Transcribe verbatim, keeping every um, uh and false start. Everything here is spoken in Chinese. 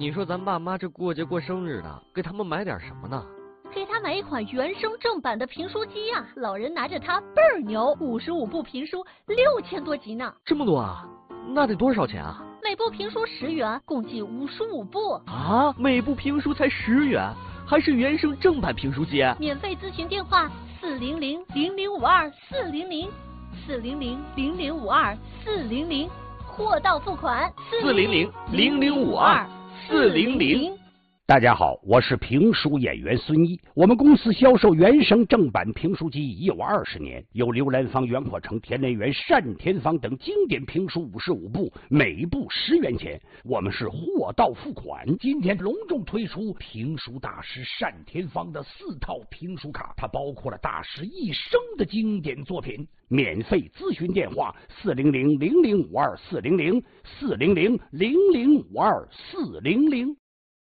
你说咱爸妈这过节过生日的，给他们买点什么呢？ 给他买一款原声正版的评书机呀、啊，老人拿着它倍儿牛，五十五部评书，六千多集呢。 这么多啊？那得多少钱啊？ 每部评书十元，共计五十五部。 啊，每部评书才十元，还是原声正版评书机？ 免费咨询电话：四零零零零五二四零零，四零零零零五二四零零，货到付款。 四零零零零五二四零零。 大家好，我是评书演员孙一。我们公司销售原声正版评书机已有二十年，有刘兰芳、袁阔成、田连元、单田芳等经典评书五十五部，每部十元钱。我们是货到付款。今天隆重推出评书大师单田芳的四套评书卡，它包括了大师一生的经典作品。免费咨询电话：四零零零零五二四零零，四零零零零五二四零零。